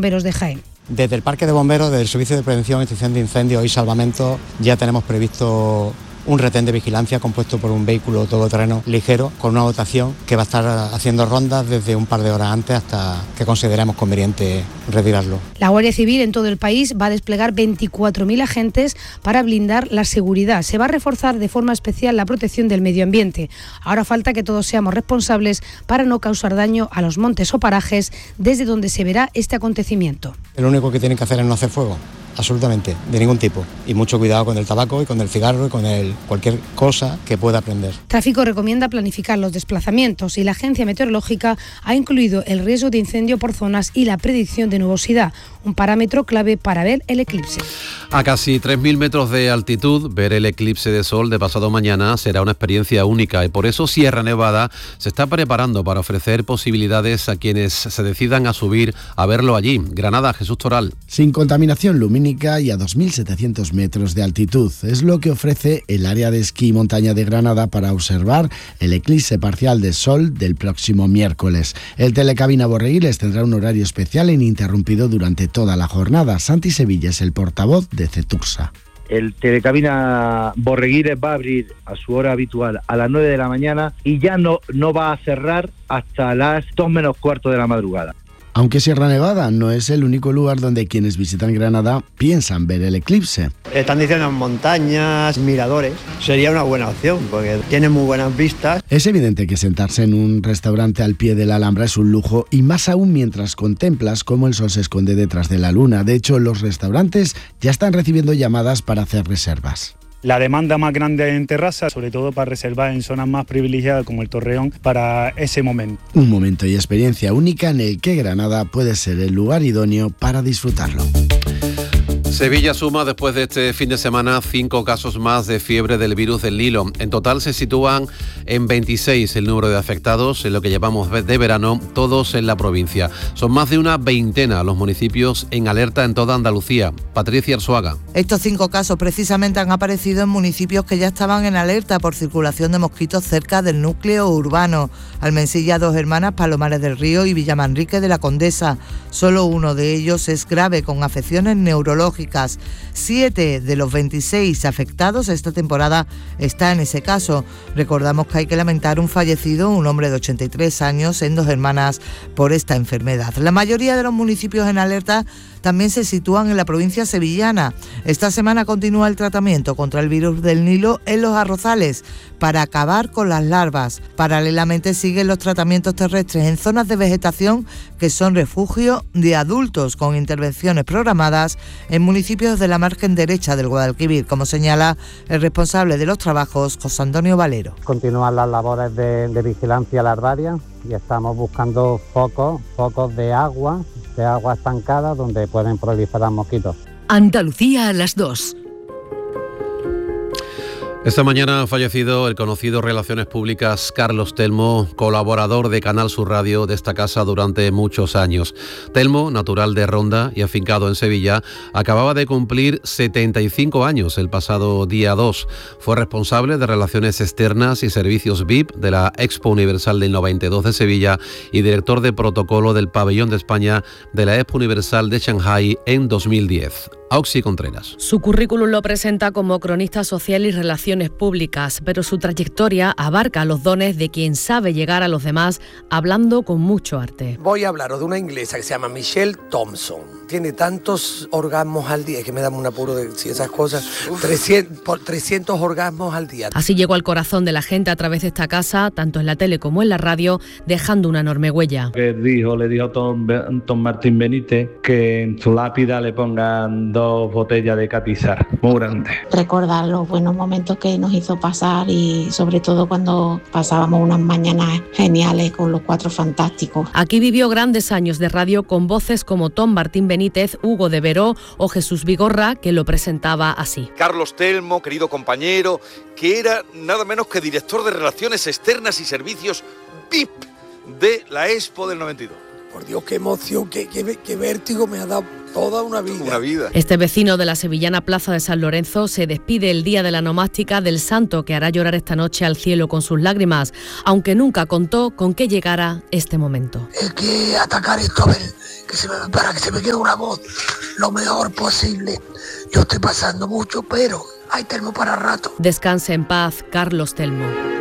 Bomberos de Jaén. Desde el Parque de Bomberos, del Servicio de Prevención y Extinción de Incendios y Salvamento, ya tenemos previsto un retén de vigilancia compuesto por un vehículo todoterreno ligero con una dotación que va a estar haciendo rondas desde un par de horas antes hasta que consideremos conveniente retirarlo. La Guardia Civil en todo el país va a desplegar 24.000 agentes para blindar la seguridad. Se va a reforzar de forma especial la protección del medio ambiente. Ahora falta que todos seamos responsables para no causar daño a los montes o parajes desde donde se verá este acontecimiento. Lo único que tienen que hacer es no hacer fuego. Absolutamente, de ningún tipo. Y mucho cuidado con el tabaco y con el cigarro y con cualquier cosa que pueda prender. Tráfico recomienda planificar los desplazamientos y la Agencia Meteorológica ha incluido el riesgo de incendio por zonas y la predicción de nubosidad, un parámetro clave para ver el eclipse. A casi 3.000 metros de altitud, ver el eclipse de sol de pasado mañana será una experiencia única y por eso Sierra Nevada se está preparando para ofrecer posibilidades a quienes se decidan a subir a verlo allí. Granada, Jesús Toral. Sin contaminación lumínica y a 2.700 metros de altitud. Es lo que ofrece el área de esquí y montaña de Granada para observar el eclipse parcial de sol del próximo miércoles. El Telecabina Borreguiles tendrá un horario especial e ininterrumpido durante toda la jornada. Santi Sevilla es el portavoz de Cetursa. El Telecabina Borreguiles va a abrir a su hora habitual a las 9 de la mañana y ya no va a cerrar hasta las 2 menos cuarto de la madrugada. Aunque Sierra Nevada no es el único lugar donde quienes visitan Granada piensan ver el eclipse. Están diciendo montañas, miradores. Sería una buena opción porque tiene muy buenas vistas. Es evidente que sentarse en un restaurante al pie de la Alhambra es un lujo y más aún mientras contemplas cómo el sol se esconde detrás de la luna. De hecho, los restaurantes ya están recibiendo llamadas para hacer reservas. La demanda más grande en terraza, sobre todo para reservar en zonas más privilegiadas como el Torreón, para ese momento. Un momento y experiencia única en el que Granada puede ser el lugar idóneo para disfrutarlo. Sevilla suma después de este fin de semana 5 casos más de fiebre del virus del Nilo. En total se sitúan en 26 el número de afectados en lo que llevamos de verano, todos en la provincia. Son más de una veintena los municipios en alerta en toda Andalucía. Patricia Arzuaga. Estos 5 casos precisamente han aparecido en municipios que ya estaban en alerta por circulación de mosquitos cerca del núcleo urbano. Almensilla, Dos Hermanas, Palomares del Río y Villamanrique de la Condesa. Solo uno de ellos es grave, con afecciones neurológicas. 7 de los 26 afectados esta temporada está en ese caso. Recordamos que hay que lamentar un fallecido, un hombre de 83 años, en Dos Hermanas por esta enfermedad. La mayoría de los municipios en alerta también se sitúan en la provincia sevillana. Esta semana continúa el tratamiento contra el virus del Nilo en los arrozales para acabar con las larvas. Paralelamente siguen los tratamientos terrestres en zonas de vegetación que son refugio de adultos, con intervenciones programadas en municipios de la margen derecha del Guadalquivir, como señala el responsable de los trabajos, José Antonio Valero. Continúan las labores de vigilancia larvaria y estamos buscando focos de agua estancada donde pueden proliferar mosquitos. Andalucía a las 2. Esta mañana ha fallecido el conocido Relaciones Públicas Carlos Telmo, colaborador de Canal Sur Radio de esta casa durante muchos años. Telmo, natural de Ronda y afincado en Sevilla, acababa de cumplir 75 años el pasado día 2. Fue responsable de Relaciones Externas y Servicios VIP de la Expo Universal del 92 de Sevilla y director de protocolo del Pabellón de España de la Expo Universal de Shanghái en 2010. Auxi Contreras. Su currículum lo presenta como cronista social y relaciones públicas, pero su trayectoria abarca los dones de quien sabe llegar a los demás hablando con mucho arte. Voy a hablaros de una inglesa que se llama Michelle Thompson. Tiene tantos orgasmos al día, que me da un apuro de decir esas cosas, 300 orgasmos al día. Así llegó al corazón de la gente a través de esta casa, tanto en la tele como en la radio, dejando una enorme huella. Le dijo Tom Martín Benítez que en su lápida le pongan 2 botellas de Catizar, muy grandes. Recordar los buenos momentos que nos hizo pasar y sobre todo cuando pasábamos unas mañanas geniales con los 4 fantásticos. Aquí vivió grandes años de radio con voces como Tom Martín Benítez, Hugo de Veró o Jesús Vigorra, que lo presentaba así. Carlos Telmo, querido compañero, que era nada menos que director de Relaciones Externas y Servicios VIP de la Expo del 92. Por Dios, qué emoción, qué vértigo me ha dado toda una vida. Este vecino de la sevillana Plaza de San Lorenzo se despide el día de la nomástica del santo que hará llorar esta noche al cielo con sus lágrimas, aunque nunca contó con que llegara este momento. Es que atacar esto, a ver, para que se me quede una voz lo mejor posible. Yo estoy pasando mucho, pero hay Telmo para rato. Descanse en paz, Carlos Telmo.